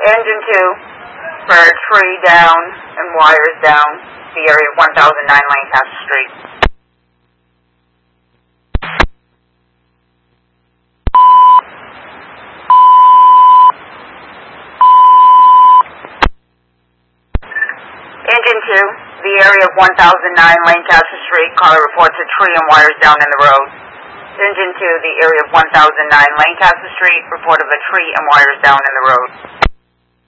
Engine 2 for a tree down and wires down the area of 1009 Lancaster Street. Engine 2, the area of 1009 Lancaster Street, caller reports a tree and wires down in the road. Engine 2, the area of 1009 Lancaster Street, report of a tree and wires down in the road.